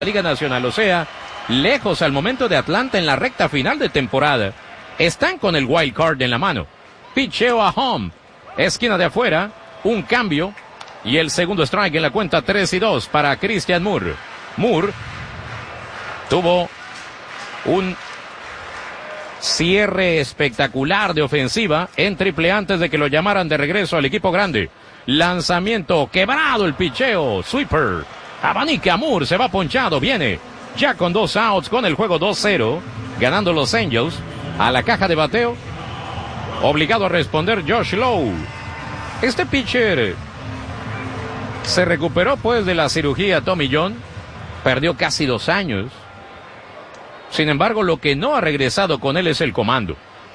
Liga Nacional, o sea, lejos al momento de Atlanta en la recta final de temporada. Están con el wild card en la mano. Picheo a home, esquina de afuera, un cambio y el segundo strike en la cuenta 3-2 para Christian Moore. Moore tuvo un cierre espectacular de ofensiva en triple antes de que lo llamaran de regreso al equipo grande. Lanzamiento quebrado, el picheo, sweeper. Abanica Moore, se va ponchado, viene ya con 2 outs con el juego 2-0, ganando los Angels. A la caja de bateo, obligado a responder Josh Lowe. Este pitcher se recuperó pues de la cirugía Tommy John, perdió casi 2 años. Sin embargo, lo que no ha regresado con él es el comando.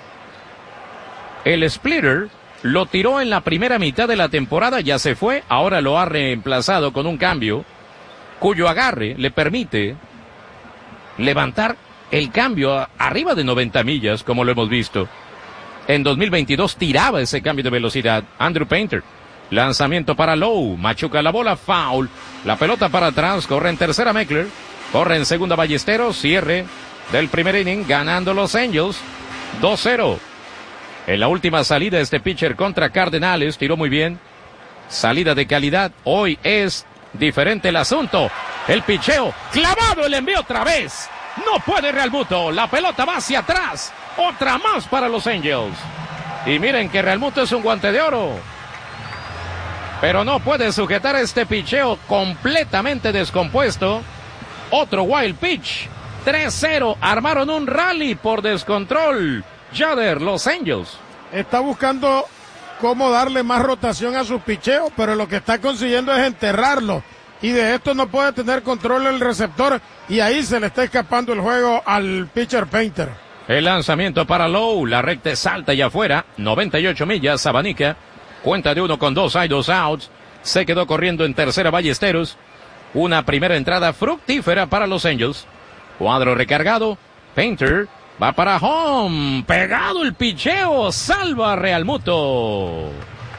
El splitter lo tiró en la primera mitad de la temporada, ya se fue, ahora lo ha reemplazado con un cambio, cuyo agarre le permite levantar el cambio arriba de 90 millas, como lo hemos visto. En 2022 tiraba ese cambio de velocidad. Andrew Painter. Lanzamiento para Lowe. Machuca la bola, foul. La pelota para atrás, corre en tercera Meckler. Corre en segunda Ballesteros. Cierre del primer inning, ganando los Angels 2-0. En la última salida este pitcher contra Cardenales, tiró muy bien. Salida de calidad. Hoy es diferente el asunto. El picheo, clavado el envío otra vez. No puede Realmuto, la pelota va hacia atrás. Otra más para los Angels. Y miren que Realmuto es un guante de oro. Pero no puede sujetar este picheo completamente descompuesto. Otro wild pitch. 3-0, armaron un rally por descontrol. Jader, los Angels. Está buscando cómo darle más rotación a sus picheos, pero lo que está consiguiendo es enterrarlo. Y de esto no puede tener control el receptor, y ahí se le está escapando el juego al pitcher Painter. El lanzamiento para Lowe, la recta es alta y afuera, 98 millas, Abanica, cuenta de 1 con 2, hay 2 outs, se quedó corriendo en tercera Ballesteros, una primera entrada fructífera para los Angels, cuadro recargado, Painter va para home, pegado el picheo, salva a Realmuto.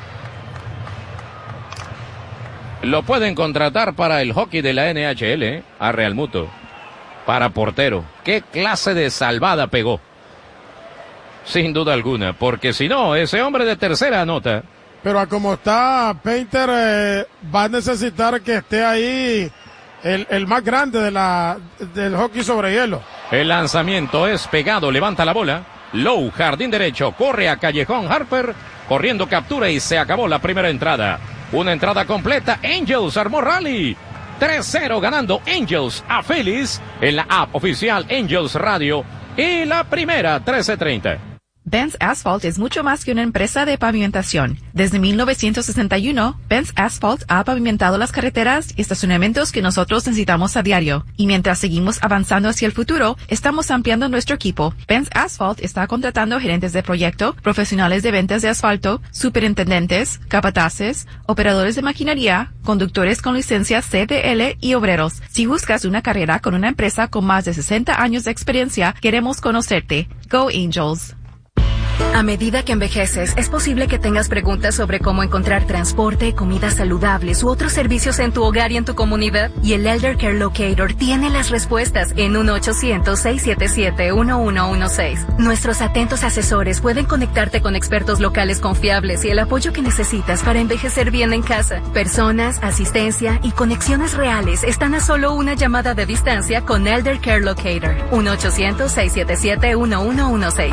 Lo pueden contratar para el hockey de la NHL, a Realmuto, para portero. ¿Qué clase de salvada pegó? Sin duda alguna, porque si no, ese hombre de tercera anota. Pero a como está Painter, va a necesitar que esté ahí el más grande del hockey sobre hielo. El lanzamiento es pegado, levanta la bola. Lowe, jardín derecho, corre a callejón. Harper, corriendo, captura y se acabó la primera entrada. Una entrada completa, Angels armó rally. 3-0 ganando Angels a Phillies en la app oficial Angels Radio. Y la primera, 13:30. Benz Asphalt es mucho más que una empresa de pavimentación. Desde 1961, Benz Asphalt ha pavimentado las carreteras y estacionamientos que nosotros necesitamos a diario. Y mientras seguimos avanzando hacia el futuro, estamos ampliando nuestro equipo. Benz Asphalt está contratando gerentes de proyecto, profesionales de ventas de asfalto, superintendentes, capataces, operadores de maquinaria, conductores con licencia CDL y obreros. Si buscas una carrera con una empresa con más de 60 años de experiencia, queremos conocerte. Go Angels. A medida que envejeces, es posible que tengas preguntas sobre cómo encontrar transporte, comidas saludables u otros servicios en tu hogar y en tu comunidad. Y el Elder Care Locator tiene las respuestas en 1-800-677-1116. Nuestros atentos asesores pueden conectarte con expertos locales confiables y el apoyo que necesitas para envejecer bien en casa. Personas, asistencia y conexiones reales están a solo una llamada de distancia con Elder Care Locator. 1-800-677-1116.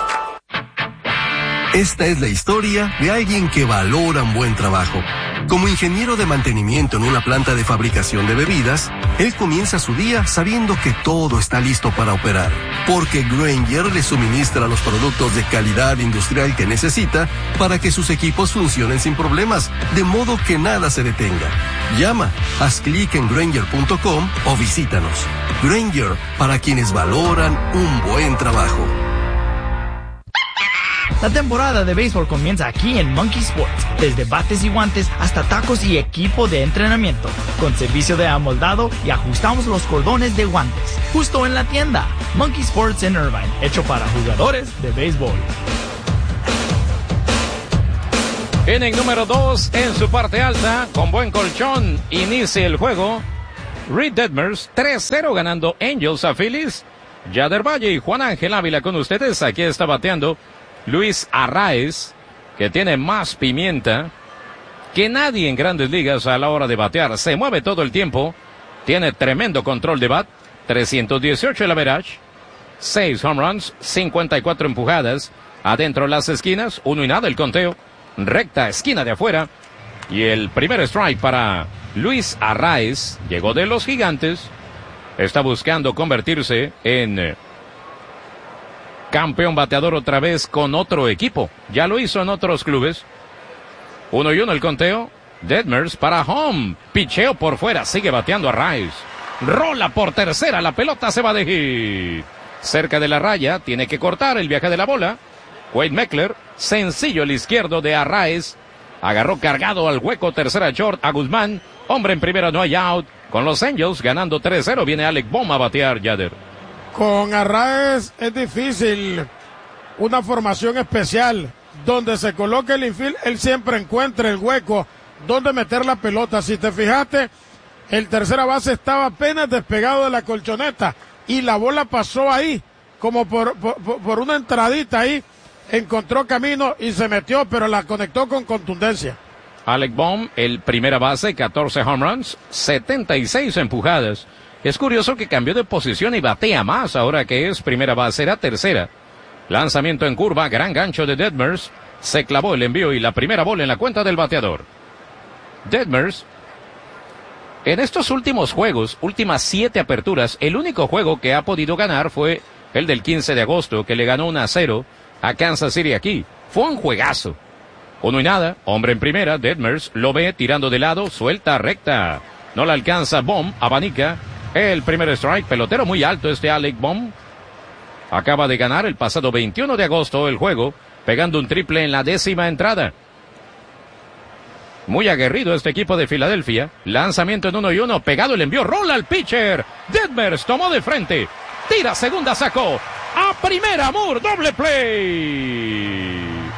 Esta es la historia de alguien que valora un buen trabajo. Como ingeniero de mantenimiento en una planta de fabricación de bebidas, él comienza su día sabiendo que todo está listo para operar, porque Grainger le suministra los productos de calidad industrial que necesita para que sus equipos funcionen sin problemas, de modo que nada se detenga. Llama, haz clic en Grainger.com o visítanos. Grainger, para quienes valoran un buen trabajo. La temporada de béisbol comienza aquí en Monkey Sports, desde bates y guantes hasta tacos y equipo de entrenamiento, con servicio de amoldado y ajustamos los cordones de guantes, justo en la tienda. Monkey Sports en Irvine, hecho para jugadores de béisbol. Inning número 2 en su parte alta, con buen colchón, inicia el juego. Reed Detmers 3-0 ganando Angels a Phillies. Yader Valle y Juan Ángel Ávila con ustedes. Aquí está bateando Luis Arraez, que tiene más pimienta que nadie en Grandes Ligas a la hora de batear. Se mueve todo el tiempo. Tiene tremendo control de bat. 318 el average. 6 home runs, 54 empujadas. Adentro las esquinas, 1 y nada el conteo. Recta, esquina de afuera. Y el primer strike para Luis Arraez. Llegó de los Gigantes. Está buscando convertirse en campeón bateador otra vez con otro equipo. Ya lo hizo en otros clubes. 1 y 1 el conteo. Detmers para home. Picheo por fuera. Sigue bateando Arraez. Rola por tercera. La pelota se va de hit. Cerca de la raya. Tiene que cortar el viaje de la bola. Wade Meckler. Sencillo el izquierdo de Arraez. Agarró cargado al hueco. Tercera short a Guzmán. Hombre en primera, no hay out. Con los Angels ganando 3-0. Viene Alec Bohm a batear, Yader. Con Arraez es difícil una formación especial. Donde se coloque el infield, él siempre encuentra el hueco donde meter la pelota. Si te fijaste, el tercera base estaba apenas despegado de la colchoneta y la bola pasó ahí, como por una entradita ahí, encontró camino y se metió, pero la conectó con contundencia. Alec Bohm, el primera base, 14 home runs, 76 empujadas. Es curioso que cambió de posición y batea más ahora que es primera base, era tercera. Lanzamiento en curva, gran gancho de Detmers. Se clavó el envío y la primera bola en la cuenta del bateador. Detmers, en estos últimos juegos, últimas 7 aperturas, el único juego que ha podido ganar fue el del 15 de agosto, que le ganó 1-0 a Kansas City aquí. Fue un juegazo. 1 y nada, hombre en primera, Detmers lo ve tirando de lado, suelta recta. No la alcanza Bohm, abanica. El primer strike, pelotero muy alto este Alec Bohm. Acaba de ganar el pasado 21 de agosto el juego, pegando un triple en la 10ª entrada. Muy aguerrido este equipo de Filadelfia. Lanzamiento en 1 y 1, pegado el envío, rola al pitcher. Detmers tomó de frente, tira segunda, sacó. A primera, Moore, doble play.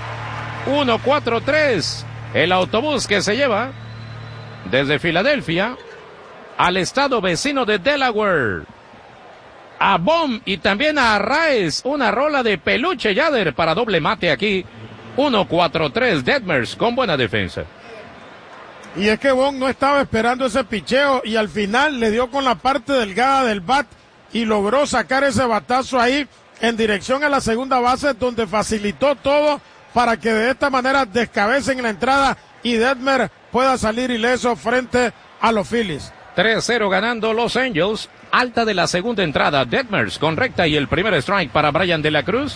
1-4-3. El autobús que se lleva desde Filadelfia al estado vecino de Delaware. A Bohm y también a Arraez. Una rola de peluche, Yader, para doble mate aquí. 1-4-3. Detmers con buena defensa. Y es que Bohm no estaba esperando ese picheo y al final le dio con la parte delgada del bat y logró sacar ese batazo ahí en dirección a la segunda base, donde facilitó todo para que de esta manera descabecen la entrada y Detmers pueda salir ileso frente a los Phillies. 3-0 ganando los Angels. Alta de la segunda entrada, Detmers con recta y el primer strike para Brian de la Cruz.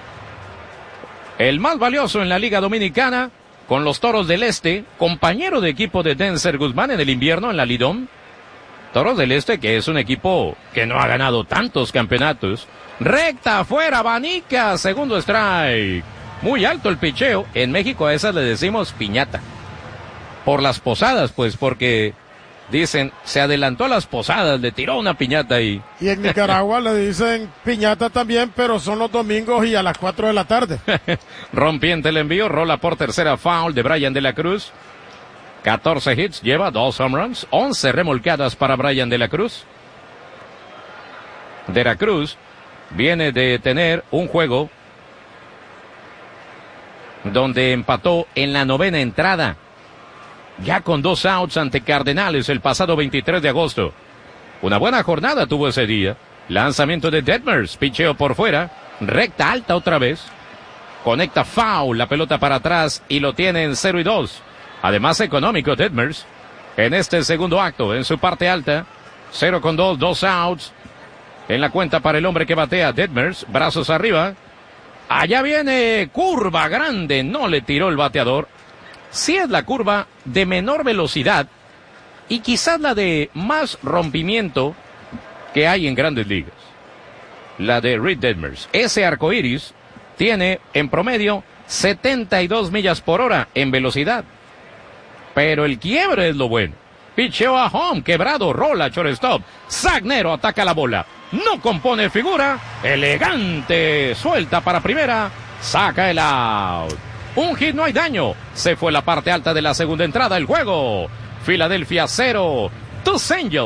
El más valioso en la Liga Dominicana con los Toros del Este, compañero de equipo de Denzer Guzmán en el invierno en la Lidom. Toros del Este, que es un equipo que no ha ganado tantos campeonatos. Recta afuera, abanica, segundo strike. Muy alto el picheo. En México a esas le decimos piñata. Por las posadas, pues, porque dicen, se adelantó a las posadas, le tiró una piñata ahí. Y en Nicaragua le dicen piñata también, pero son los domingos y a las 4 de la tarde. Rompiente el envío, rola por tercera, foul de Brian de la Cruz. 14 hits, lleva 2 home runs, 11 remolcadas para Brian de la Cruz. De la Cruz viene de tener un juego donde empató en la 9ª entrada. Ya con 2 outs ante Cardenales el pasado 23 de agosto. Una buena jornada tuvo ese día. Lanzamiento de Detmers, picheo por fuera, recta alta otra vez. Conecta foul, la pelota para atrás y lo tiene en 0-2. Además económico Detmers en este segundo acto, en su parte alta. 0-2, 2 outs. En la cuenta para el hombre que batea, Detmers, brazos arriba. Allá viene curva grande, no le tiró el bateador. Sí es la curva de menor velocidad y quizás la de más rompimiento que hay en Grandes Ligas. La de Reed Detmers. Ese arcoíris tiene en promedio 72 millas por hora en velocidad. Pero el quiebre es lo bueno. Picheo a home, quebrado, rola, shortstop. Zagnero ataca la bola. No compone figura. Elegante. Suelta para primera. Saca el out. Un hit, no hay daño. Se fue la parte alta de la segunda entrada el juego. Filadelfia 0. Tus Angels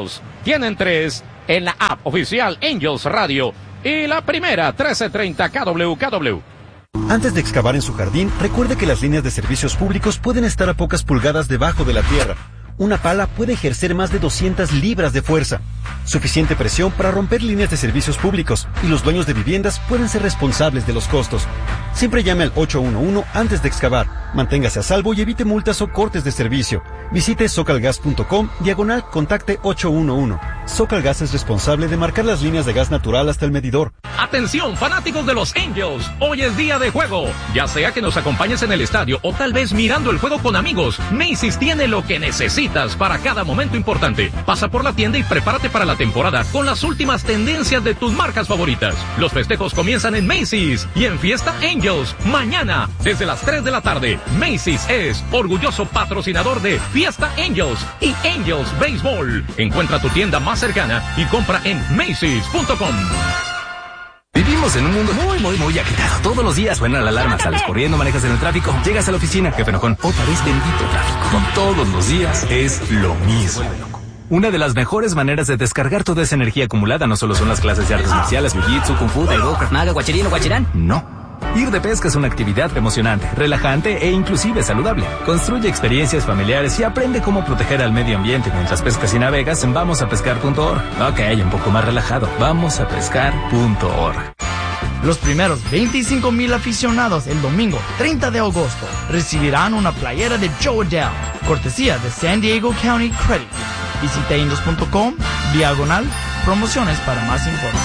tienen 3 en la app oficial Angels Radio y la primera 1330 KWKW. Antes de excavar en su jardín, recuerde que las líneas de servicios públicos pueden estar a pocas pulgadas debajo de la tierra. Una pala puede ejercer más de 200 libras de fuerza. Suficiente presión para romper líneas de servicios públicos, y los dueños de viviendas pueden ser responsables de los costos. Siempre llame al 811 antes de excavar. Manténgase a salvo y evite multas o cortes de servicio. Visite socalgas.com/contacte 811. Socalgas es responsable de marcar las líneas de gas natural hasta el medidor. Atención, fanáticos de los Angels, hoy es día de juego. Ya sea que nos acompañes en el estadio o tal vez mirando el juego con amigos, Macy's tiene lo que necesitas para cada momento importante. Pasa por la tienda y prepárate para la temporada con las últimas tendencias de tus marcas favoritas. Los festejos comienzan en Macy's y en Fiesta Angels, mañana desde las 3 de la tarde. Macy's es orgulloso patrocinador de Fiesta Angels y Angels Baseball. Encuentra tu tienda más cercana y compra en Macy's.com. Vivimos en un mundo muy agitado. Todos los días suena la alarma, sales corriendo, manejas en el tráfico, llegas a la oficina, jefe enojón, otra vez bendito tráfico. Todos los días es lo mismo. Una de las mejores maneras de descargar toda esa energía acumulada no solo son las clases de artes marciales, jiu-jitsu, kung fu, taekwondo, krav maga, guachirino, guachirán. No. Ir de pesca es una actividad emocionante, relajante e inclusive saludable. Construye experiencias familiares y aprende cómo proteger al medio ambiente mientras pescas y navegas en vamosapescar.org. Ok, un poco más relajado. Vamosapescar.org. Los primeros 25,000 aficionados el domingo 30 de agosto recibirán una playera de Joe Adele, cortesía de San Diego County Credit. Visita angels.com/promociones para más informes.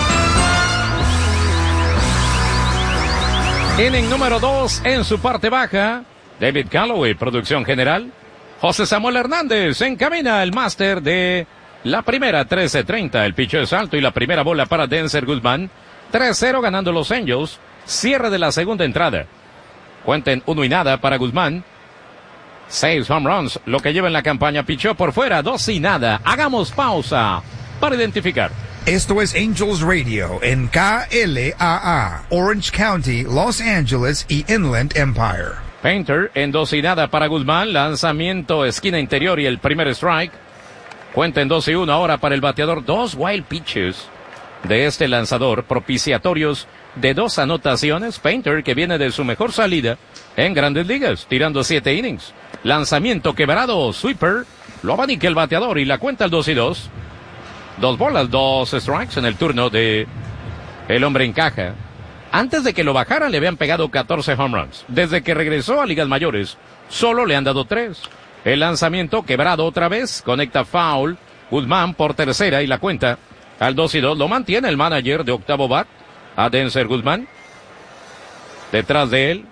Inning número 2 en su parte baja. David Calloway, producción general. José Samuel Hernández encamina el máster de la primera 13:30. El picheo es alto y la primera bola para Denzer Guzmán. 3-0 ganando los Angels. Cierre de la segunda entrada. Cuenten 1-0 para Guzmán. 6 home runs, lo que lleva en la campaña. Pichó por fuera, 2-0. Hagamos pausa para identificar. Esto es Angels Radio en KLAA, Orange County, Los Angeles y Inland Empire. Painter en 2-0 para Guzmán. Lanzamiento, esquina interior y el primer strike. Cuenten 2-1 ahora para el bateador. 2 wild pitches de este lanzador, propiciatorios de 2 anotaciones. Painter, que viene de su mejor salida en Grandes Ligas, tirando 7 innings. Lanzamiento quebrado, sweeper, lo abanica el bateador y la cuenta al 2-2. 2 bolas, 2 strikes en el turno de el hombre en caja. Antes de que lo bajaran le habían pegado 14 home runs. Desde que regresó a ligas mayores, solo le han dado 3. El lanzamiento quebrado otra vez, conecta foul. Guzmán por tercera y la cuenta al 2-2. Lo mantiene el manager de octavo bat, a Denzer Guzmán. Detrás de él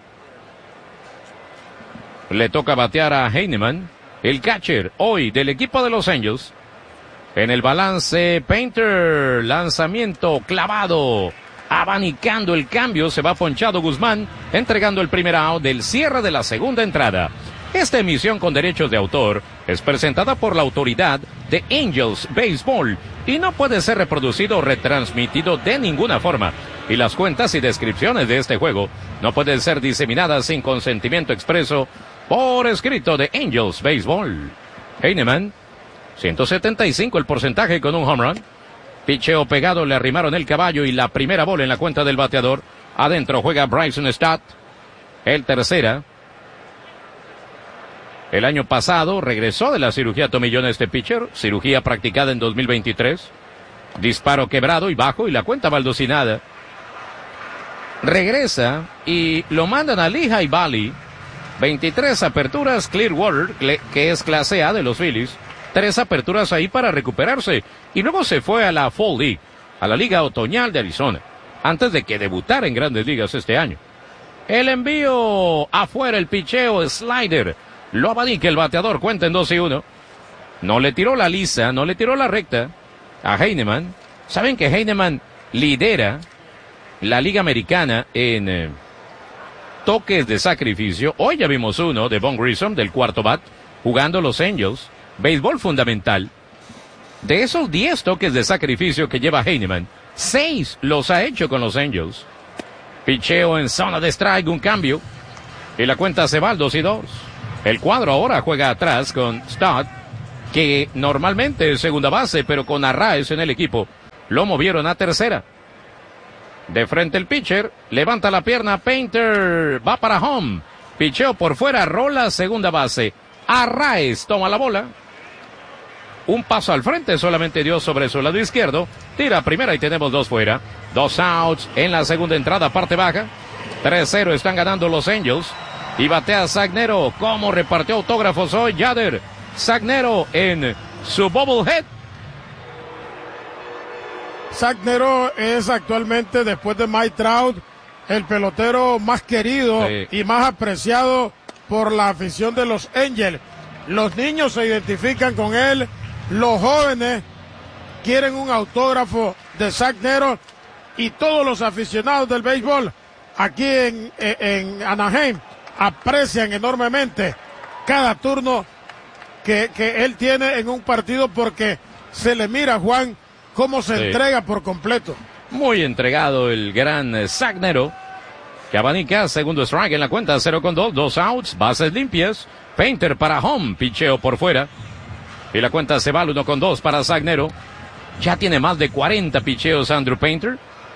le toca batear a Heinemann, el catcher hoy del equipo de los Angels. En el balance, Painter, lanzamiento clavado, abanicando el cambio, se va ponchado Guzmán, entregando el primer out del cierre de la segunda entrada. Esta emisión con derechos de autor es presentada por la autoridad de Angels Baseball y no puede ser reproducido o retransmitido de ninguna forma. Y las cuentas y descripciones de este juego no pueden ser diseminadas sin consentimiento expreso por escrito de Angels Baseball. Heinemann, 175 el porcentaje con un home run. Picheo pegado, le arrimaron el caballo y la primera bola en la cuenta del bateador. Adentro juega Bryson Stott, el tercera. El año pasado regresó de la cirugía tomillón este pitcher, cirugía practicada en 2023. Disparo quebrado y bajo y la cuenta baldosinada. Regresa y lo mandan a Lehigh Valley. 23 aperturas, Clearwater, que es clase A de los Phillies. 3 aperturas ahí para recuperarse. Y luego se fue a la Fall League, a la Liga Otoñal de Arizona, antes de que debutara en Grandes Ligas este año. El envío afuera, el picheo, slider. Lo abanica el bateador, cuenta en 2-1. No le tiró la lisa, no le tiró la recta a Heinemann. Saben que Heinemann lidera la Liga Americana en toques de sacrificio. Hoy ya vimos uno de Von Grissom, del cuarto bat, jugando los Angels. Béisbol fundamental. De esos 10 toques de sacrificio que lleva Heinemann, 6 los ha hecho con los Angels. Picheo en zona de strike, un cambio. Y la cuenta se va al 2-2. El cuadro ahora juega atrás con Stott, que normalmente es segunda base, pero con Arraez en el equipo, lo movieron a tercera. De frente el pitcher, levanta la pierna, Painter, va para home. Picheo por fuera, rola segunda base. Arraez toma la bola. Un paso al frente, solamente dio sobre su lado izquierdo. Tira a primera y tenemos 2 fuera. 2 outs en la segunda entrada, parte baja. 3-0 están ganando los Angels. Y batea Sagnero. ¿Cómo repartió autógrafos hoy Yader? Sagnero en su bobblehead. Sagnero es actualmente, después de Mike Trout, el pelotero más querido y más apreciado por la afición de los Angels. Los niños se identifican con él, los jóvenes quieren un autógrafo de Sagnero y todos los aficionados del béisbol aquí en Anaheim aprecian enormemente cada turno que él tiene en un partido, porque se le mira, Juan, cómo se entrega por completo. Muy entregado el gran Sagnero, que abanica, segundo strike en la cuenta, 0-2, 2 outs, bases limpias. Painter para home, picheo por fuera. Y la cuenta se va al 1-2 para Sagnero. Ya tiene más de 40 picheos Andrew Painter.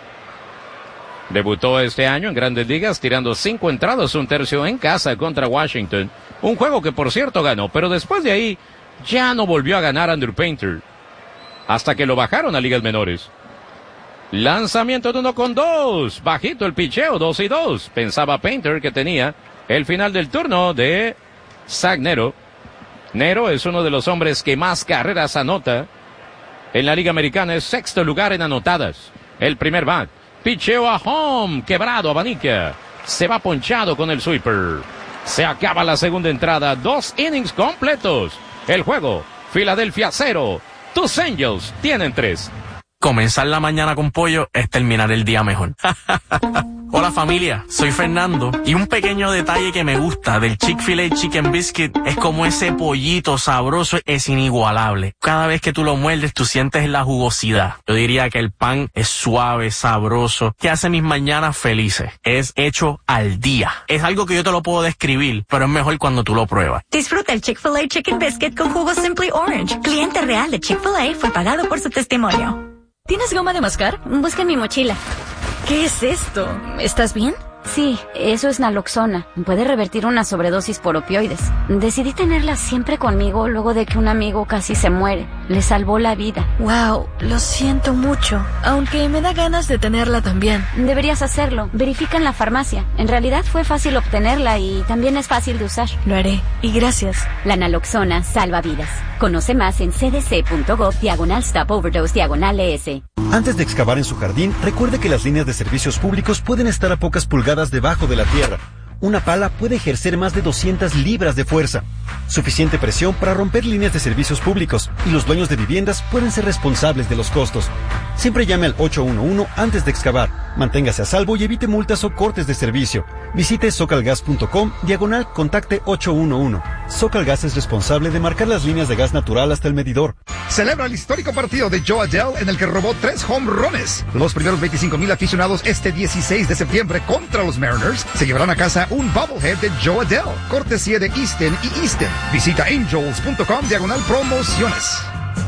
Debutó este año en Grandes Ligas tirando 5 entradas, 1/3 en casa contra Washington. Un juego que por cierto ganó, pero después de ahí ya no volvió a ganar Andrew Painter. Hasta que lo bajaron a ligas menores. Lanzamiento de 1-2. Bajito el picheo, 2-2. Pensaba Painter que tenía el final del turno de Sagnero. Nero es uno de los hombres que más carreras anota en la Liga Americana. Es sexto lugar en anotadas. El primer bat. Picheo a home. Quebrado, abanica. Se va ponchado con el sweeper. Se acaba la segunda entrada. 2 innings completos. El juego. Filadelfia 0. Tus Angels tienen 3. Comenzar la mañana con pollo es terminar el día mejor. Hola familia, soy Fernando y un pequeño detalle que me gusta del Chick-fil-A Chicken Biscuit es como ese pollito sabroso es inigualable. Cada vez que tú lo muerdes tú sientes la jugosidad. Yo diría que el pan es suave, sabroso, que hace mis mañanas felices. Es hecho al día. Es algo que yo te lo puedo describir, pero es mejor cuando tú lo pruebas. Disfruta el Chick-fil-A Chicken Biscuit con jugo Simply Orange. Cliente real de Chick-fil-A fue pagado por su testimonio. ¿Tienes goma de mascar? Busca en mi mochila. ¿Qué es esto? ¿Estás bien? Sí, eso es naloxona. Puede revertir una sobredosis por opioides. Decidí tenerla siempre conmigo luego de que un amigo casi se muere. Le salvó la vida. Wow, lo siento mucho. Aunque me da ganas de tenerla también. Deberías hacerlo. Verifica en la farmacia. En realidad fue fácil obtenerla y también es fácil de usar. Lo haré. Y gracias. La naloxona salva vidas. Conoce más en cdc.gov/stop-overdose/ES. Antes de excavar en su jardín, recuerde que las líneas de servicios públicos pueden estar a pocas pulgadas debajo de la tierra. Una pala puede ejercer más de 200 libras de fuerza. Suficiente presión para romper líneas de servicios públicos, y los dueños de viviendas pueden ser responsables de los costos. Siempre llame al 811 antes de excavar. Manténgase a salvo y evite multas o cortes de servicio. Visite socalgas.com/contacte 811. Socalgas es responsable de marcar las líneas de gas natural hasta el medidor. Celebra el histórico partido de Joe Adell en el que robó 3 home runs. Los primeros 25,000 aficionados este 16 de septiembre contra los Mariners se llevarán a casa un bobblehead de Joe Adell, cortesía de Easton y Easton. Visita angels.com/promociones.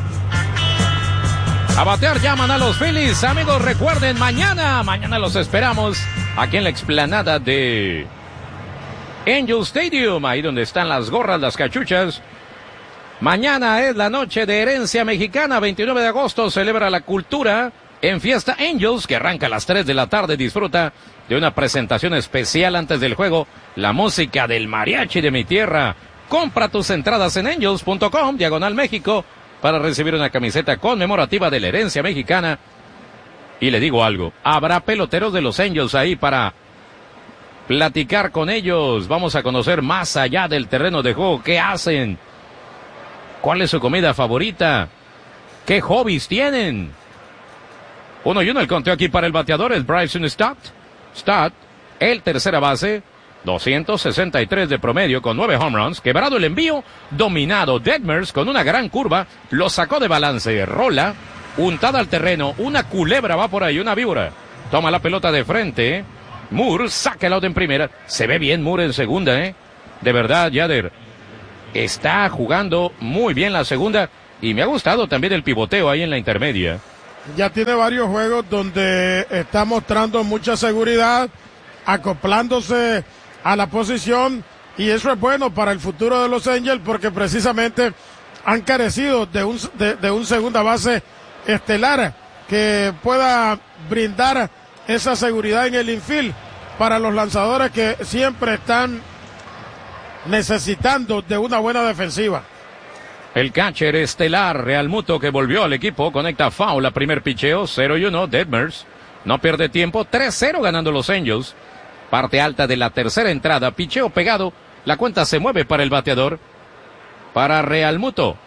A batear llaman a los Phillies. Amigos, recuerden, mañana los esperamos aquí en la explanada de Angel Stadium, ahí donde están las gorras, las cachuchas. Mañana es la noche de herencia mexicana, 29 de agosto, celebra la cultura en Fiesta Angels, que arranca a las 3 de la tarde. Disfruta de una presentación especial antes del juego, la música del mariachi de mi tierra. Compra tus entradas en angels.com/México para recibir una camiseta conmemorativa de la herencia mexicana. Y le digo algo, habrá peloteros de los Angels ahí para platicar con ellos. Vamos a conocer más allá del terreno de juego qué hacen, cuál es su comida favorita, qué hobbies tienen. 1-1 el conteo aquí para el bateador, es Bryson Stott. Stott, el tercera base, 263 de promedio con 9 home runs. Quebrado el envío, dominado. Detmers con una gran curva, lo sacó de balance. Rola, untada al terreno, una culebra va por ahí, una víbora. Toma la pelota de frente. Moore saca el out en primera. Se ve bien Moore en segunda, De verdad, Yader. está jugando muy bien la segunda y me ha gustado también el pivoteo ahí en la intermedia. Ya tiene varios juegos donde está mostrando mucha seguridad, acoplándose a la posición, y eso es bueno para el futuro de los Angels porque precisamente han carecido de un segunda base estelar que pueda brindar esa seguridad en el infield para los lanzadores que siempre están necesitando de una buena defensiva. El catcher estelar Realmuto, que volvió al equipo, conecta foul a primer picheo, 0-1, Detmers no pierde tiempo, 3-0 ganando los Angels. Parte alta de la tercera entrada, picheo pegado, la cuenta se mueve para el bateador, para Realmuto.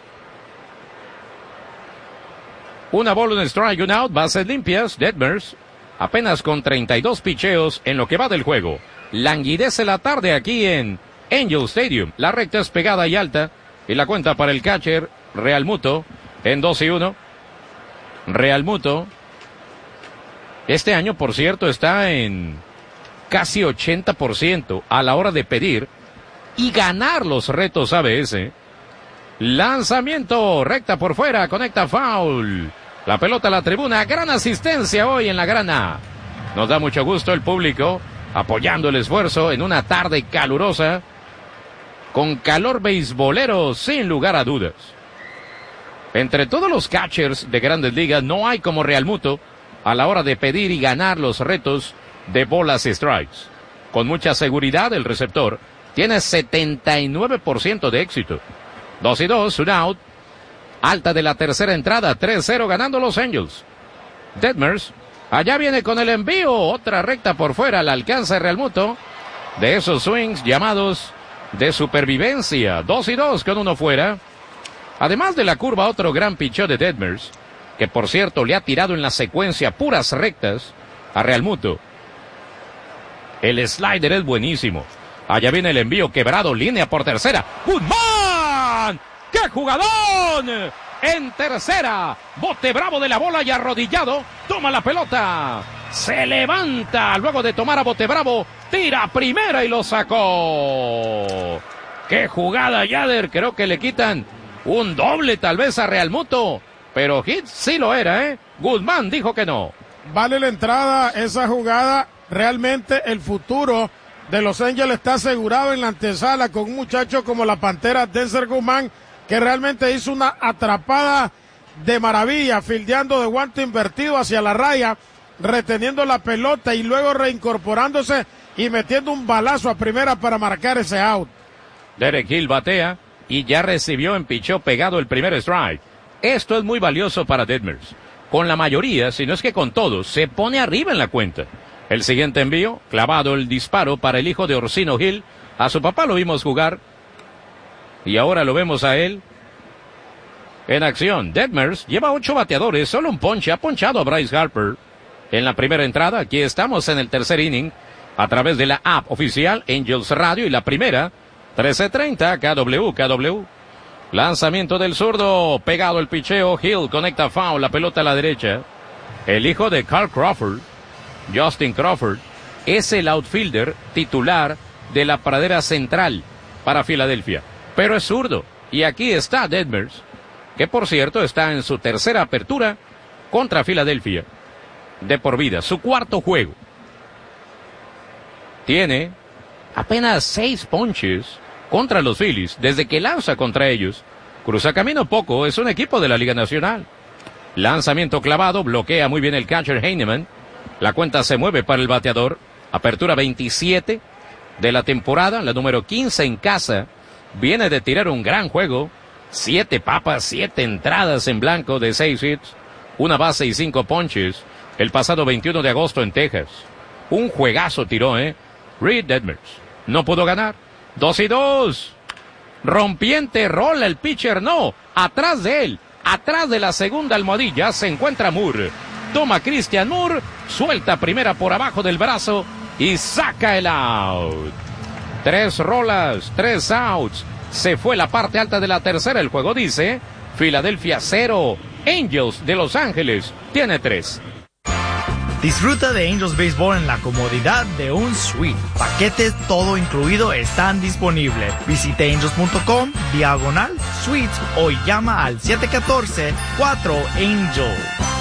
Una bola, un strike, un out, bases limpias, Detmers apenas con 32 picheos en lo que va del juego. Languidece la tarde aquí en Angel Stadium, la recta es pegada y alta, y la cuenta para el catcher Realmuto en 2-1. Realmuto este año, por cierto, está en casi 80% a la hora de pedir y ganar los retos ABS. Lanzamiento, recta por fuera, conecta foul. La pelota a la tribuna, gran asistencia hoy en la grana. Nos da mucho gusto el público apoyando el esfuerzo en una tarde calurosa, con calor beisbolero sin lugar a dudas. Entre todos los catchers de Grandes Ligas no hay como Realmuto a la hora de pedir y ganar los retos de bolas y strikes. Con mucha seguridad el receptor tiene 79% de éxito. 2-2, un out. Alta de la tercera entrada, 3-0 ganando los Angels. Detmers, allá viene con el envío, otra recta por fuera, al alcance de Realmuto. De esos swings llamados de supervivencia, 2-2 con uno fuera. Además de la curva, otro gran picheo de Detmers, que por cierto le ha tirado en la secuencia puras rectas a Realmuto. El slider es buenísimo. Allá viene el envío quebrado, línea por tercera. ¡Guzmán! ¡Qué jugadón! En tercera, bote bravo de la bola y arrodillado, toma la pelota. Se levanta luego de tomar a bote bravo, tira a primera y lo sacó. ¡Qué jugada, Yader! Creo que le quitan un doble tal vez a Realmuto, pero hit sí lo era, ¿eh? Guzmán dijo que no. Vale la entrada esa jugada. Realmente el futuro de Los Ángeles está asegurado en la antesala con un muchacho como la Pantera Denzel Guzmán, que realmente hizo una atrapada de maravilla, fildeando de guante invertido hacia la raya, reteniendo la pelota y luego reincorporándose y metiendo un balazo a primera para marcar ese out. Derek Hill batea y ya recibió en picheo pegado el primer strike. Esto es muy valioso para Detmers. Con la mayoría, si no es que con todos, se pone arriba en la cuenta. El siguiente envío, clavado el disparo para el hijo de Orsino Hill. A su papá lo vimos jugar y ahora lo vemos a él en acción. Detmers lleva 8 bateadores, solo un ponche, ha ponchado a Bryce Harper en la primera entrada. Aquí estamos en el tercer inning a través de la app oficial Angels Radio y la primera 13:30 KW. Lanzamiento del zurdo, pegado el picheo, Hill conecta foul, la pelota a la derecha. El hijo de Carl Crawford, Justin Crawford, es el outfielder titular de la pradera central para Filadelfia, pero es zurdo. Y aquí está Detmers, que por cierto está en su tercera apertura contra Filadelfia de por vida, su cuarto juego. Tiene apenas 6 ponches contra los Phillies desde que lanza contra ellos. Cruza camino poco, es un equipo de la Liga Nacional. Lanzamiento clavado, bloquea muy bien el catcher Heinemann. La cuenta se mueve para el bateador. Apertura 27 de la temporada, la número 15 en casa. Viene de tirar un gran juego. 7 papas, 7 entradas en blanco de 6 hits, 1 base y 5 ponches. El pasado 21 de agosto en Texas. Un juegazo tiró, Reed Detmers. No pudo ganar. 2-2. Rompiente, rola el pitcher, no. Atrás de él, atrás de la segunda almohadilla, se encuentra Moore. Toma Christian Moore, suelta primera por abajo del brazo y saca el out. 3 rolas, 3 outs. Se fue la parte alta de la tercera. El juego dice Filadelfia 0, Angels de Los Ángeles tiene 3. Disfruta de Angels Baseball en la comodidad de un suite. Paquetes todo incluido están disponibles. Visite angels.com/suites o llama al 714-4ANGEL.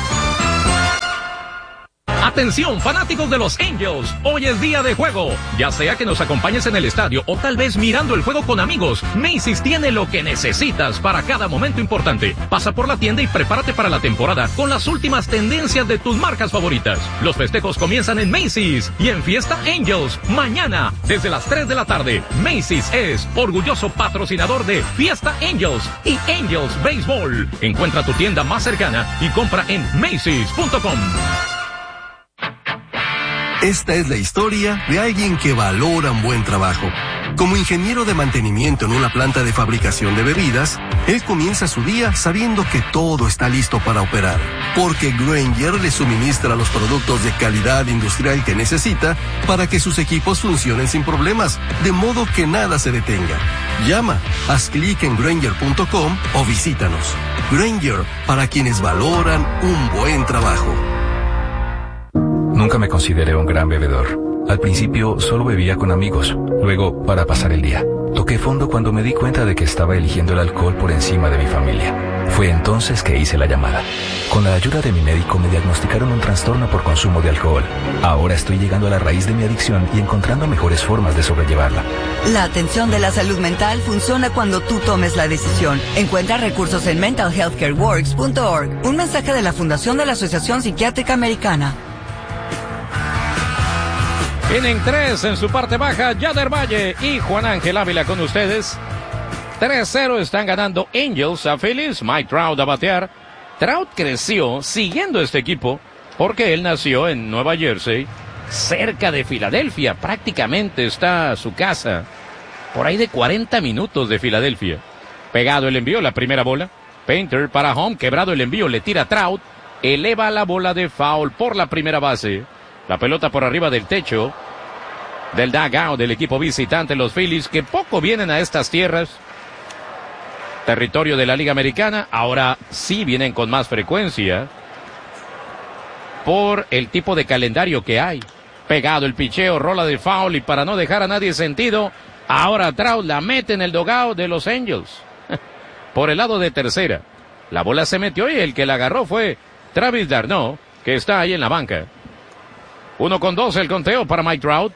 Atención, fanáticos de los Angels, hoy es día de juego. Ya sea que nos acompañes en el estadio o tal vez mirando el juego con amigos, Macy's tiene lo que necesitas para cada momento importante. Pasa por la tienda y prepárate para la temporada con las últimas tendencias de tus marcas favoritas. Los festejos comienzan en Macy's y en Fiesta Angels, mañana desde las 3 de la tarde. Macy's es orgulloso patrocinador de Fiesta Angels y Angels Baseball. Encuentra tu tienda más cercana y compra en Macy's.com. Esta es la historia de alguien que valora un buen trabajo. Como ingeniero de mantenimiento en una planta de fabricación de bebidas, él comienza su día sabiendo que todo está listo para operar, porque Grainger le suministra los productos de calidad industrial que necesita para que sus equipos funcionen sin problemas, de modo que nada se detenga. Llama, haz clic en Grainger.com o visítanos. Grainger, para quienes valoran un buen trabajo. Nunca me consideré un gran bebedor. Al principio solo bebía con amigos, luego para pasar el día. Toqué fondo cuando me di cuenta de que estaba eligiendo el alcohol por encima de mi familia. Fue entonces que hice la llamada. Con la ayuda de mi médico me diagnosticaron un trastorno por consumo de alcohol. Ahora estoy llegando a la raíz de mi adicción y encontrando mejores formas de sobrellevarla. La atención de la salud mental funciona cuando tú tomes la decisión. Encuentra recursos en mentalhealthcareworks.org. Un mensaje de la Fundación de la Asociación Psiquiátrica Americana. Tienen 3 en su parte baja, Yader Valle y Juan Ángel Ávila con ustedes. 3-0 están ganando Angels a Phillies. Mike Trout a batear. Trout creció siguiendo este equipo porque él nació en Nueva Jersey, cerca de Filadelfia. Prácticamente está su casa, por ahí de 40 minutos de Filadelfia. Pegado el envío, la primera bola. Painter para home, quebrado el envío, le tira Trout. Eleva la bola de foul por la primera base. La pelota por arriba del techo del dugout del equipo visitante, los Phillies, que poco vienen a estas tierras. Territorio de la Liga Americana, ahora sí vienen con más frecuencia por el tipo de calendario que hay. Pegado el picheo, rola de foul y para no dejar a nadie sentido, ahora Trout la mete en el dugout de los Angels. Por el lado de tercera, la bola se metió y el que la agarró fue Travis d'Arnaud, que está ahí en la banca. 1-2 el conteo para Mike Trout.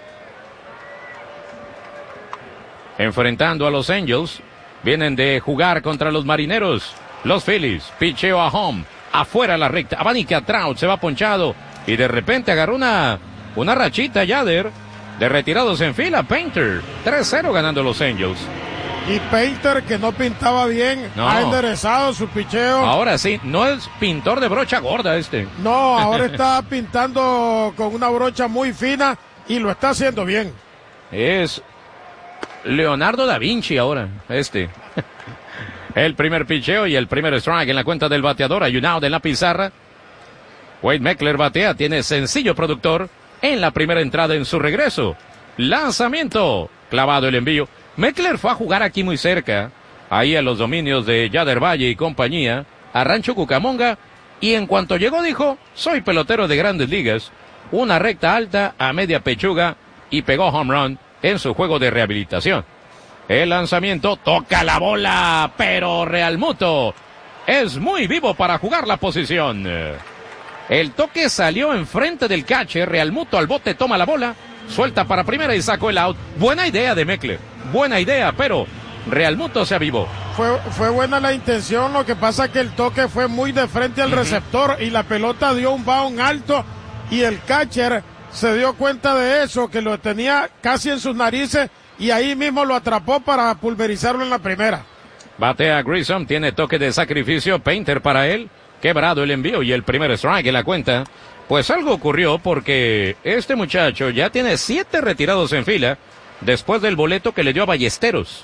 Enfrentando a los Angels. Vienen de jugar contra los Marineros. Los Phillies. Picheo a home. Afuera la recta. Abanica Trout. Se va ponchado. Y de repente agarró una rachita Yader. De retirados en fila. Painter. 3-0 ganando los Angels. Y Painter, que no pintaba bien, no. Ha enderezado su picheo. Ahora sí, no es pintor de brocha gorda este. No, ahora está pintando con una brocha muy fina y lo está haciendo bien. Es Leonardo da Vinci ahora, este. El primer picheo y el primer strike en la cuenta del bateador. Hay un out en la pizarra. Wade Meckler batea, tiene sencillo productor en la primera entrada en su regreso. Lanzamiento, clavado el envío. Meckler fue a jugar aquí muy cerca, ahí a los dominios de Yader Valle y compañía, a Rancho Cucamonga, y en cuanto llegó dijo, soy pelotero de Grandes Ligas, una recta alta a media pechuga y pegó home run en su juego de rehabilitación. El lanzamiento toca la bola, pero Realmuto es muy vivo para jugar la posición. El toque salió enfrente del catcher, Realmuto al bote toma la bola, suelta para primera y sacó el out. Buena idea de Meckler. Buena idea, pero Realmuto se avivó. Fue buena la intención, lo que pasa es que el toque fue muy de frente al receptor y la pelota dio un bound alto y el catcher se dio cuenta de eso, que lo tenía casi en sus narices y ahí mismo lo atrapó para pulverizarlo en la primera. Batea Grissom, tiene toque de sacrificio, Painter para él, quebrado el envío y el primer strike en la cuenta. Pues algo ocurrió porque este muchacho ya tiene 7 retirados en fila después del boleto que le dio a Ballesteros.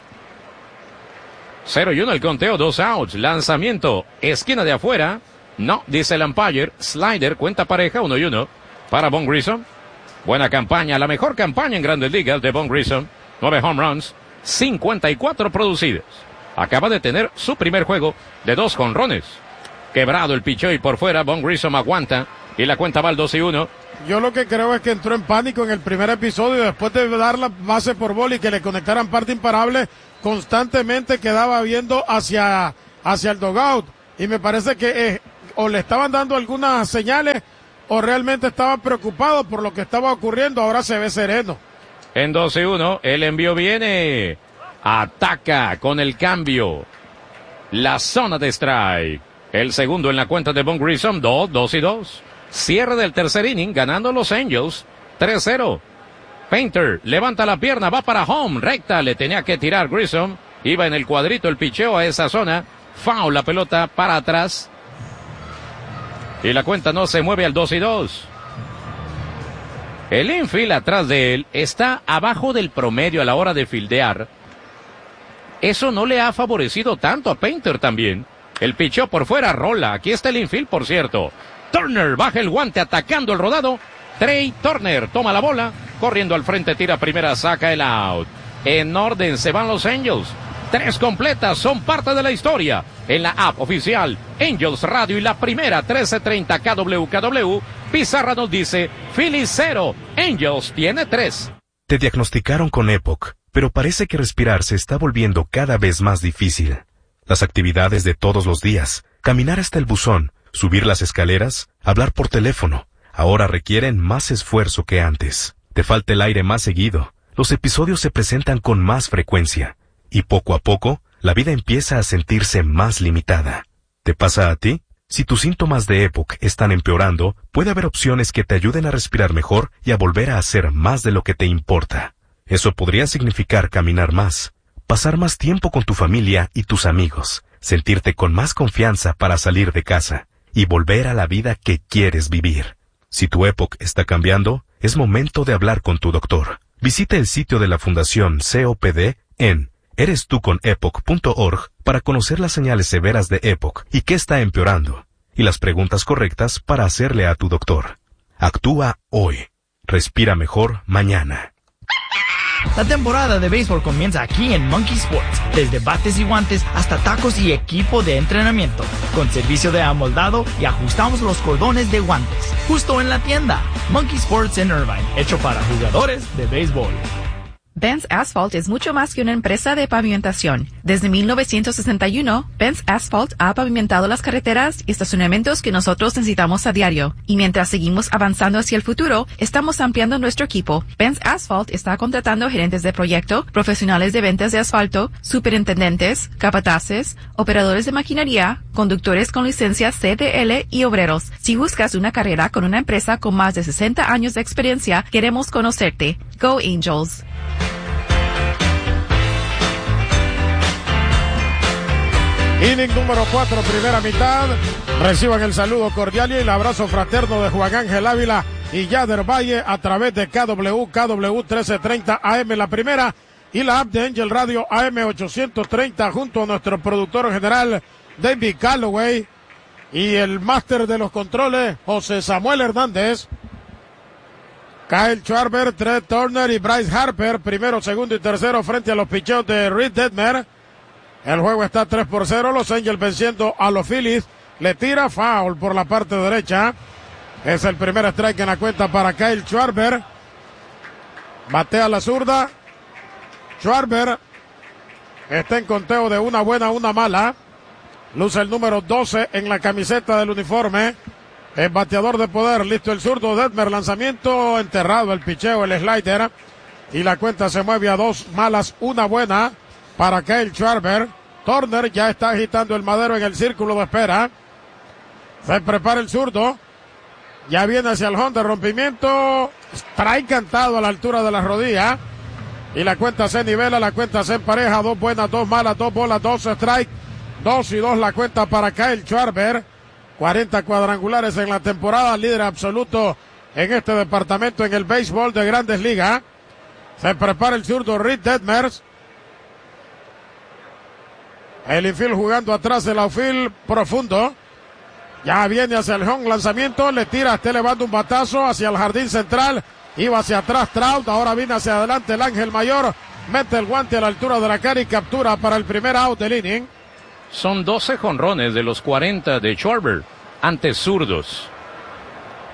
0-1 el conteo, 2 outs, lanzamiento, esquina de afuera, no, dice el umpire, slider, cuenta pareja, 1-1 para Vaughn Grissom. Buena campaña, la mejor campaña en Grandes Ligas de Vaughn Grissom, 9 home runs, 54 producidas. Acaba de tener su primer juego de 2 jonrones. Quebrado el picheo y por fuera, Vaughn Grissom aguanta, Y la cuenta va al 2-1. Yo lo que creo es que entró en pánico en el primer episodio, después de dar la base por bola y que le conectaran parte imparable, constantemente quedaba viendo hacia el dugout. Y me parece que o le estaban dando algunas señales o realmente estaba preocupado por lo que estaba ocurriendo. Ahora se ve sereno. En 2-1, el envío viene. Ataca con el cambio. La zona de strike. El segundo en la cuenta de Von Grissom, 2-2. Cierre del tercer inning, ganando los Angels, 3-0. Painter levanta la pierna, va para home, recta, le tenía que tirar Grissom. Iba en el cuadrito el picheo a esa zona. Foul, la pelota para atrás. Y la cuenta no se mueve al 2-2. El infield atrás de él está abajo del promedio a la hora de fildear. Eso no le ha favorecido tanto a Painter también. El picheo por fuera rola. Aquí está el infield, por cierto. Turner baja el guante atacando el rodado. Trey Turner toma la bola. Corriendo al frente, tira primera, saca el out. En orden se van los Angels. 3 completas son parte de la historia. En la app oficial Angels Radio y la primera 1330 KWKW. Pizarra nos dice, Phillies 0, Angels tiene 3. Te diagnosticaron con EPOC, pero parece que respirar se está volviendo cada vez más difícil. Las actividades de todos los días, caminar hasta el buzón, subir las escaleras, hablar por teléfono, ahora requieren más esfuerzo que antes. Te falta el aire más seguido, los episodios se presentan con más frecuencia, y poco a poco, la vida empieza a sentirse más limitada. ¿Te pasa a ti? Si tus síntomas de EPOC están empeorando, puede haber opciones que te ayuden a respirar mejor y a volver a hacer más de lo que te importa. Eso podría significar caminar más, pasar más tiempo con tu familia y tus amigos, sentirte con más confianza para salir de casa y volver a la vida que quieres vivir. Si tu EPOC está cambiando, es momento de hablar con tu doctor. Visita el sitio de la Fundación COPD en erestuconepoc.org para conocer las señales severas de EPOC y qué está empeorando, y las preguntas correctas para hacerle a tu doctor. Actúa hoy. Respira mejor mañana. La temporada de béisbol comienza aquí en Monkey Sports, desde bates y guantes hasta tacos y equipo de entrenamiento, con servicio de amoldado y ajustamos los cordones de guantes, justo en la tienda. Monkey Sports en Irvine, hecho para jugadores de béisbol. Benz Asphalt es mucho más que una empresa de pavimentación. Desde 1961, Benz Asphalt ha pavimentado las carreteras y estacionamientos que nosotros necesitamos a diario. Y mientras seguimos avanzando hacia el futuro, estamos ampliando nuestro equipo. Benz Asphalt está contratando gerentes de proyecto, profesionales de ventas de asfalto, superintendentes, capataces, operadores de maquinaria, conductores con licencia CDL y obreros. Si buscas una carrera con una empresa con más de 60 años de experiencia, queremos conocerte. Go Angels! Inning número 4, primera mitad. Reciban el saludo cordial y el abrazo fraterno de Juan Ángel Ávila y Yader Valle a través de KW 1330 AM la primera y la app de Angel Radio AM 830 junto a nuestro productor general David Calloway y el máster de los controles José Samuel Hernández. Kyle Schwarber, Trey Turner y Bryce Harper, primero, segundo y tercero frente a los picheos de Reed Detmer. El juego está 3-0, los Angels venciendo a los Phillies. Le tira foul por la parte derecha. Es el primer strike en la cuenta para Kyle Schwarber. Batea la zurda. Schwarber está en conteo de una buena, una mala. Luce el número 12 en la camiseta del uniforme. El bateador de poder, listo el zurdo Detmer, lanzamiento enterrado, el picheo, el slider. Y la cuenta se mueve a 2 malas, una buena para Kyle Schwarber. Turner ya está agitando el madero en el círculo de espera. Se prepara el zurdo. Ya viene hacia el home de rompimiento. Strike cantado a la altura de la rodilla. Y la cuenta se nivela, la cuenta se empareja. 2 buenas, 2 malas, 2 bolas, 2 strike. 2-2 la cuenta para Kyle Schwarber. 40 cuadrangulares en la temporada. Líder absoluto en este departamento en el béisbol de Grandes Ligas. Se prepara el zurdo Reed Detmer. El infield jugando atrás del outfield profundo. Ya viene hacia el home, lanzamiento, le tira, está elevando un batazo hacia el jardín central. Iba hacia atrás Trout, ahora viene hacia adelante el Ángel Mayor. Mete el guante a la altura de la cara y captura para el primer out del inning. Son 12 jonrones de los 40 de Schwarber ante zurdos.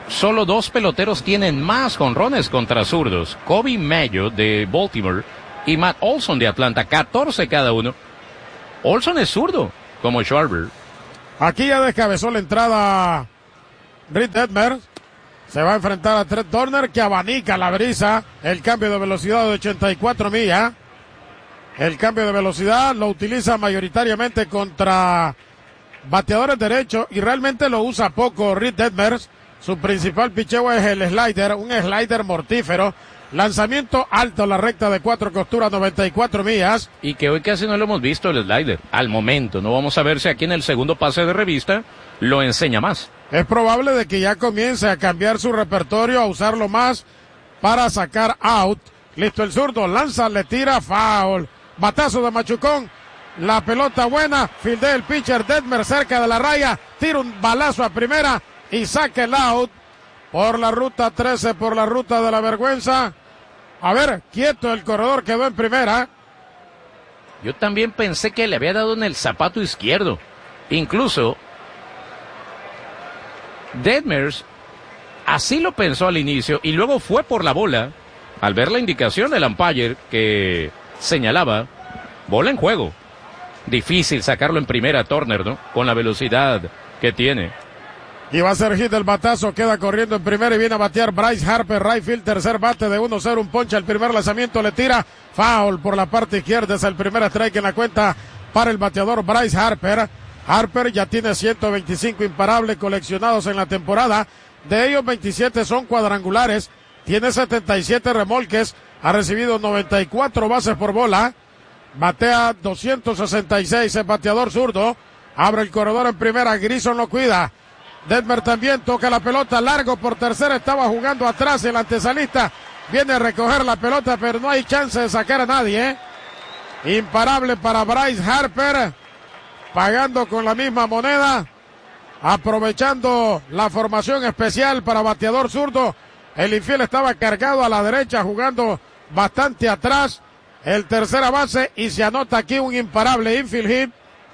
Solo 2 peloteros tienen más jonrones contra zurdos. Kobe Mayo de Baltimore y Matt Olson de Atlanta, 14 cada uno. Olson es zurdo, como Schwarber. Aquí ya descabezó la entrada Reed Detmers. Se va a enfrentar a Trent Turner, que abanica la brisa. El cambio de velocidad de 84 millas. El cambio de velocidad lo utiliza mayoritariamente contra bateadores derechos y realmente lo usa poco Reed Detmers. Su principal picheo es el slider, un slider mortífero. Lanzamiento alto a la recta de 4 costuras, 94 millas. Y que hoy casi no lo hemos visto el slider. Al momento, no vamos a ver si aquí en el segundo pase de revista lo enseña más. Es probable de que ya comience a cambiar su repertorio, a usarlo más para sacar out. Listo el zurdo, lanza, le tira, foul. Batazo de machucón, la pelota buena, fildea el pitcher Detmers cerca de la raya, tira un balazo a primera y saca el out por la ruta 13, por la ruta de la vergüenza. A ver, quieto, el corredor quedó en primera. Yo también pensé que le había dado en el zapato izquierdo. Incluso Detmers así lo pensó al inicio y luego fue por la bola al ver la indicación del umpire que señalaba bola en juego. Difícil sacarlo en primera Turner, ¿no? Con la velocidad que tiene. Y va a ser hit el batazo, queda corriendo en primera y viene a batear Bryce Harper, right field, tercer bate de 1-0, un ponche al primer lanzamiento, le tira, foul por la parte izquierda, es el primer strike en la cuenta para el bateador Bryce Harper. Harper ya tiene 125 imparables coleccionados en la temporada, de ellos 27 son cuadrangulares, tiene 77 remolques, ha recibido 94 bases por bola, batea 266, el bateador zurdo, abre el corredor en primera, Grison lo cuida. Detmers también toca la pelota largo por tercera, estaba jugando atrás el antesalista, viene a recoger la pelota pero no hay chance de sacar a nadie. Imparable para Bryce Harper, pagando con la misma moneda, aprovechando la formación especial para bateador zurdo. El infiel estaba cargado a la derecha, jugando bastante atrás, el tercera base, y se anota aquí un imparable infield hit.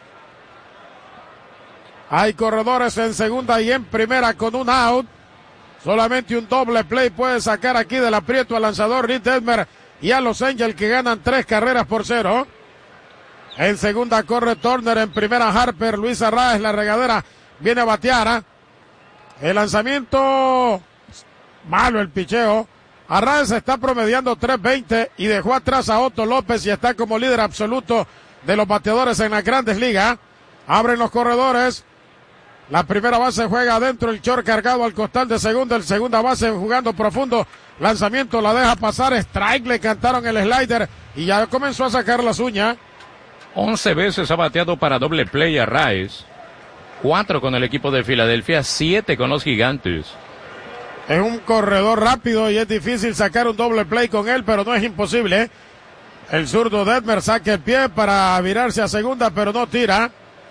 Hay corredores en segunda y en primera con un out. Solamente un doble play puede sacar aquí del aprieto al lanzador Reed Detmers y a los Angels, que ganan 3-0. En segunda corre Turner, en primera Harper. Luis Arraez, la regadera, viene a batear. El lanzamiento malo, el picheo. Arraez está promediando 3.20 y dejó atrás a Otto López y está como líder absoluto de los bateadores en las Grandes Ligas. Abren los corredores. La primera base juega adentro, el short cargado al costal de segunda, el segunda base jugando profundo, lanzamiento, la deja pasar, strike, le cantaron el slider y ya comenzó a sacar las uñas. 11 veces ha bateado para doble play a Arraez, 4 con el equipo de Filadelfia, 7 con los Gigantes. Es un corredor rápido y es difícil sacar un doble play con él, pero no es imposible. El zurdo Detmers saca el pie para virarse a segunda, pero no tira.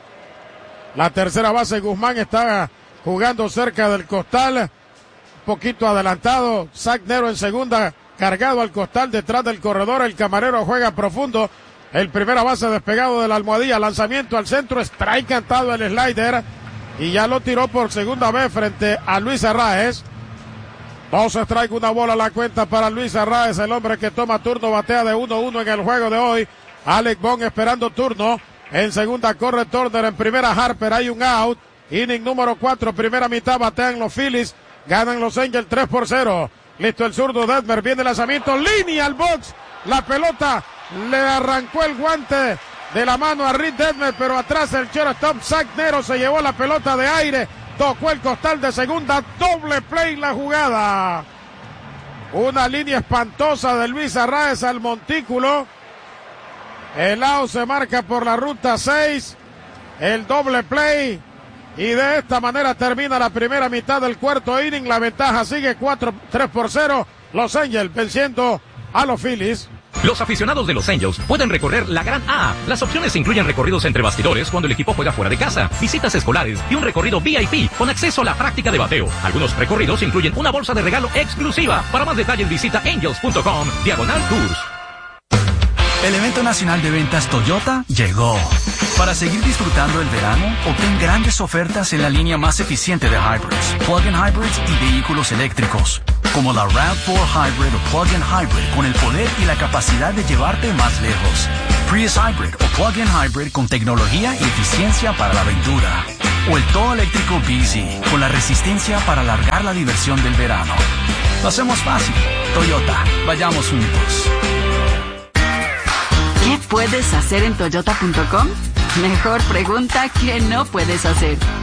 La tercera base, Guzmán, está jugando cerca del costal, un poquito adelantado. Zach Nero en segunda, cargado al costal detrás del corredor. El camarero juega profundo. El primera base despegado de la almohadilla, lanzamiento al centro, strike cantado el slider. Y ya lo tiró por segunda vez frente a Luis Arraez. 2 strike, una bola a la cuenta para Luis Arraez, el hombre que toma turno, batea de 1-1 en el juego de hoy. Alec Bohm esperando turno. En segunda corre Turner, en primera Harper, hay un out. Inning número 4, primera mitad, batean los Phillies, ganan los Angels 3-0. Listo el zurdo Detmers, viene el lanzamiento, línea al box. La pelota le arrancó el guante de la mano a Reed Detmers, pero atrás el shortstop Zach Nero se llevó la pelota de aire, tocó el costal de segunda, doble play la jugada. Una línea espantosa de Luis Arraez al montículo. El out se marca por la ruta 6, el doble play, y de esta manera termina la primera mitad del cuarto inning. La ventaja sigue 3-0, Los Angels venciendo a los Phillies. Los aficionados de Los Angels pueden recorrer la Gran A. Las opciones incluyen recorridos entre bastidores cuando el equipo juega fuera de casa, visitas escolares y un recorrido VIP con acceso a la práctica de bateo. Algunos recorridos incluyen una bolsa de regalo exclusiva. Para más detalles visita angels.com/tours. El evento nacional de ventas Toyota llegó. Para seguir disfrutando el verano, obtén grandes ofertas en la línea más eficiente de hybrids, plug-in hybrids y vehículos eléctricos, como la RAV4 Hybrid o plug-in hybrid con el poder y la capacidad de llevarte más lejos. Prius Hybrid o plug-in hybrid con tecnología y eficiencia para la aventura. O el todo eléctrico BZ con la resistencia para alargar la diversión del verano. Lo hacemos fácil. Toyota, vayamos juntos. ¿Qué puedes hacer en Toyota.com? Mejor pregunta que no puedes hacer.